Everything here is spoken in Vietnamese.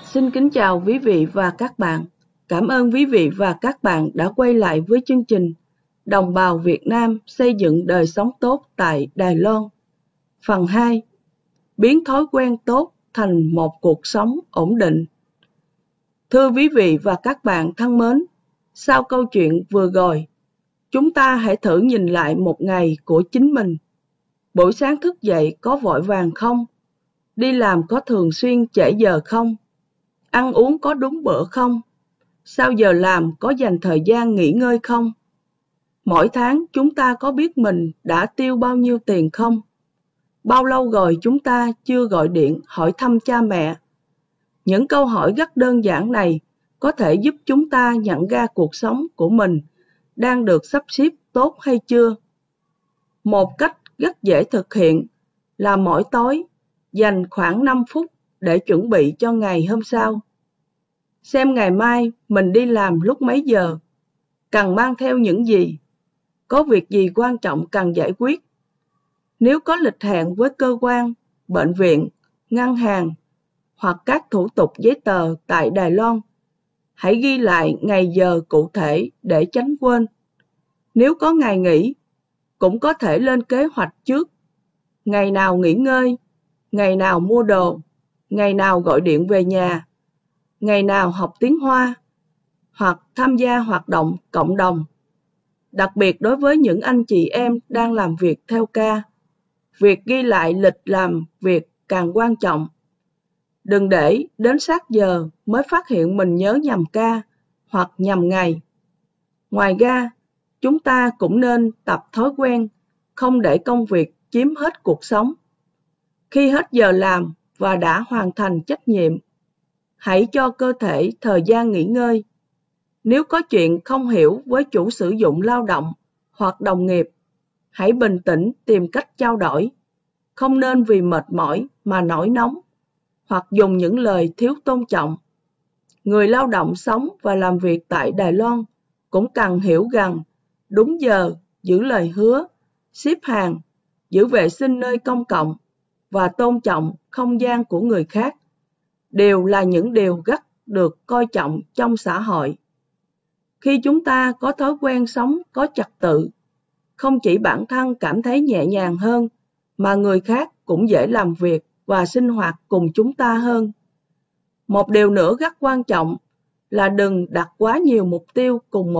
Xin kính chào quý vị và các bạn. Cảm ơn quý vị và các bạn đã quay lại với chương trình Đồng bào Việt Nam xây dựng đời sống tốt tại Đài Loan. Phần 2. Biến thói quen tốt thành một cuộc sống ổn định. Thưa quý vị và các bạn thân mến, sau câu chuyện vừa rồi, chúng ta hãy thử nhìn lại một ngày của chính mình. Buổi sáng thức dậy có vội vàng không? Đi làm có thường xuyên trễ giờ không? Ăn uống có đúng bữa không? Sau giờ làm có dành thời gian nghỉ ngơi không? Mỗi tháng chúng ta có biết mình đã tiêu bao nhiêu tiền không? Bao lâu rồi chúng ta chưa gọi điện hỏi thăm cha mẹ? Những câu hỏi rất đơn giản này có thể giúp chúng ta nhận ra cuộc sống của mình đang được sắp xếp tốt hay chưa. Một cách rất dễ thực hiện là mỗi tối dành khoảng 5 phút để chuẩn bị cho ngày hôm sau. Xem ngày mai mình đi làm lúc mấy giờ, cần mang theo những gì, có việc gì quan trọng cần giải quyết. Nếu có lịch hẹn với cơ quan, bệnh viện, ngân hàng hoặc các thủ tục giấy tờ tại Đài Loan, hãy ghi lại ngày giờ cụ thể để tránh quên. Nếu có ngày nghỉ, cũng có thể lên kế hoạch trước. Ngày nào nghỉ ngơi, ngày nào mua đồ, ngày nào gọi điện về nhà, ngày nào học tiếng Hoa, hoặc tham gia hoạt động cộng đồng. Đặc biệt đối với những anh chị em đang làm việc theo ca, việc ghi lại lịch làm việc càng quan trọng. Đừng để đến sát giờ mới phát hiện mình nhớ nhầm ca hoặc nhầm ngày. Ngoài ra, chúng ta cũng nên tập thói quen không để công việc chiếm hết cuộc sống. Khi hết giờ làm và đã hoàn thành trách nhiệm, hãy cho cơ thể thời gian nghỉ ngơi. Nếu có chuyện không hiểu với chủ sử dụng lao động hoặc đồng nghiệp, hãy bình tĩnh tìm cách trao đổi. Không nên vì mệt mỏi mà nổi nóng hoặc dùng những lời thiếu tôn trọng. Người lao động sống và làm việc tại Đài Loan cũng cần hiểu rằng đúng giờ, giữ lời hứa, xếp hàng, giữ vệ sinh nơi công cộng và tôn trọng không gian của người khác đều là những điều rất được coi trọng trong xã hội. Khi chúng ta có thói quen sống có trật tự, không chỉ bản thân cảm thấy nhẹ nhàng hơn, mà người khác cũng dễ làm việc và sinh hoạt cùng chúng ta hơn. Một điều nữa rất quan trọng là đừng đặt quá nhiều mục tiêu cùng một